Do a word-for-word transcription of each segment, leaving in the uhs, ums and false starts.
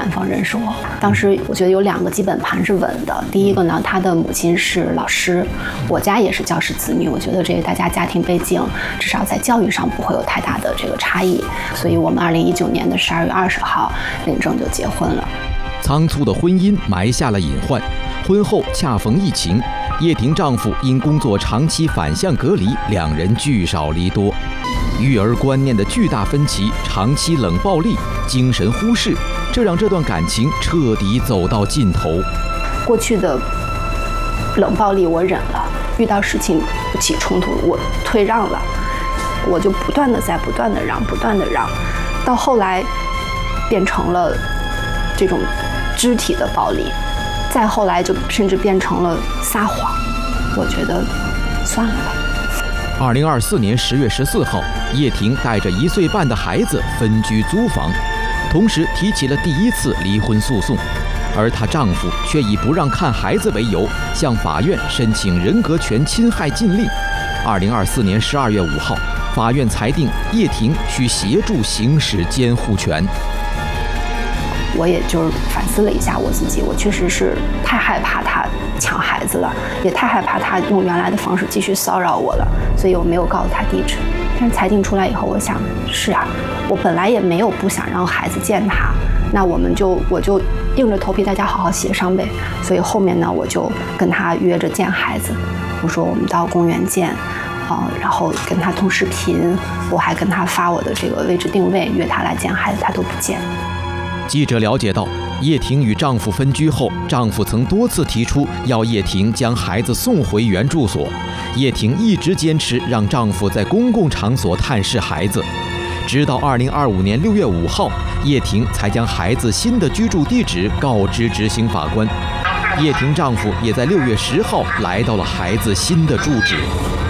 方人士。当时我觉得有两个基本盘是稳的，第一个呢，他的母亲是老师，我家也是教师子女，我觉得这个大家家庭背景至少在教育上不会有太大的这个差异，所以我们二零一九年的十二月二十号领证就结婚了。 仓促的婚姻埋下了隐患，婚后恰逢疫情，叶婷丈夫因工作长期反向隔离，两人聚少离多。育儿观念的巨大分歧，长期冷暴力、精神忽视，这让这段感情彻底走到尽头。 过去的冷暴力我忍了，遇到事情不起冲突我退让了，我就不断的在不断的让，不断的让，到后来变成了这种肢体的暴力，再后来就甚至变成了撒谎。我觉得算了吧。 二零二四年十月十四号，叶婷带着一岁半的孩子分居租房，同时提起了第一次离婚诉讼，而她丈夫却以不让看孩子为由，向法院申请人格权侵害禁令。二零二四年十二月五号，法院裁定叶婷需协助行使监护权。 我也就是反思了一下我自己，我确实是太害怕他抢孩子了，也太害怕他用原来的方式继续骚扰我了，所以我没有告诉他地址。但是裁定出来以后，我想是啊，我本来也没有不想让孩子见他，那我们就我就硬着头皮大家好好协商呗。所以后面呢，我就跟他约着见孩子，我说我们到公园见。呃、然后跟他通视频，我还跟他发我的这个位置定位，约他来见孩子，他都不见。 记者了解到，叶婷与丈夫分居后，丈夫曾多次提出要叶婷将孩子送回原住所，叶婷一直坚持让丈夫在公共场所探视孩子，直到二零二五年六月五号，叶婷才将孩子新的居住地址告知执行法官。叶婷丈夫也在六月十号来到了孩子新的住址。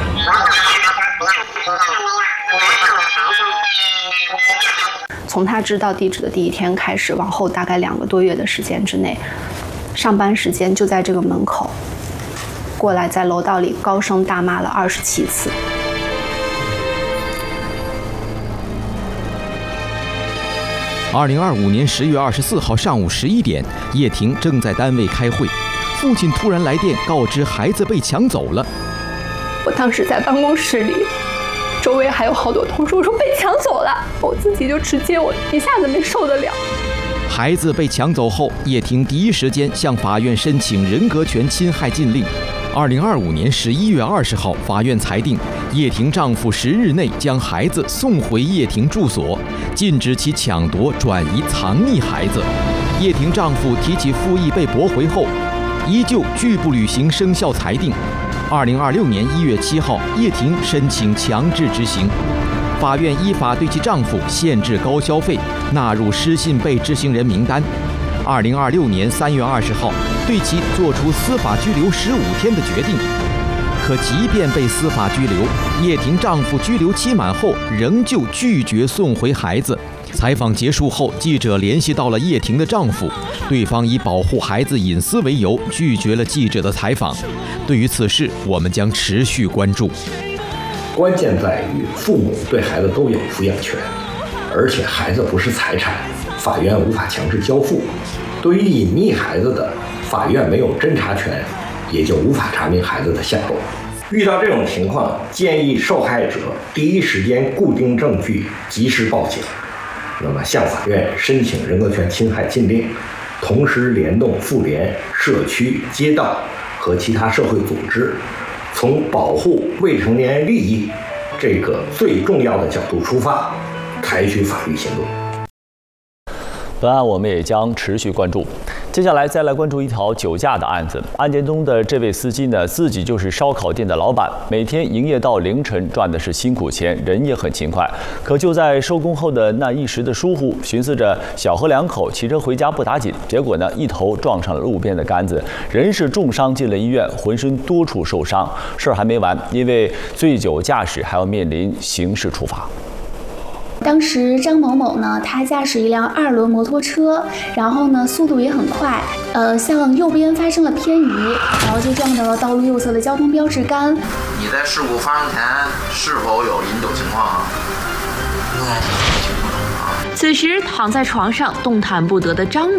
从他知道地址的第一天开始，往后大概两个多月的时间之内，上班时间就在这个门口过来，在楼道里高声大骂了二十七次。 二零二五年十月二十四号上午十一点，叶婷正在单位开会，父亲突然来电告知孩子被抢走了。 我当时在办公室里，周围还有好多同事，我说被抢走了，我自己就直接我一下子没受得了。 孩子被抢走后，叶婷第一时间向法院申请人格权侵害禁令。二零二五年十一月二十号，法院裁定叶婷丈夫十日内将孩子送回叶婷住所，禁止其抢夺、转移、藏匿孩子。叶婷丈夫提起复议被驳回后，依旧拒不履行生效裁定。二零二六年一月七号，叶婷申请强制执行，法院依法对其丈夫限制高消费，纳入失信被执行人名单。二零二六年三月二十号，对其作出司法拘留十五天的决定。可即便被司法拘留，叶婷丈夫拘留期满后，仍旧拒绝送回孩子。采访结束后，记者联系到了叶婷的丈夫，对方以保护孩子隐私为由，拒绝了记者的采访。对于此事，我们将持续关注。 关键在于父母对孩子都有抚养权，而且孩子不是财产，法院无法强制交付。对于隐匿孩子的，法院没有侦查权，也就无法查明孩子的下落。遇到这种情况，建议受害者第一时间固定证据，及时报警。那么向法院申请人格权侵害禁令，同时联动妇联、社区、街道和其他社会组织，从保护未成年人利益这个最重要的角度出发，采取法律行动。 本案我们也将持续关注。接下来再来关注一条酒驾的案子。案件中的这位司机呢，自己就是烧烤店的老板，每天营业到凌晨，赚的是辛苦钱，人也很勤快。可就在收工后的那一时的疏忽，寻思着小喝两口，骑车回家不打紧，结果呢，一头撞上了路边的杆子，人是重伤进了医院，浑身多处受伤。事儿还没完，因为醉酒驾驶还要面临刑事处罚。 当时张某某呢，他驾驶一辆二轮摩托车，然后呢速度也很快，呃，向右边发生了偏移，然后就撞到了道路右侧的交通标志杆。 你在事故发生前是否有饮酒情况啊？应该是有情况啊。 此时躺在床上动弹不得的张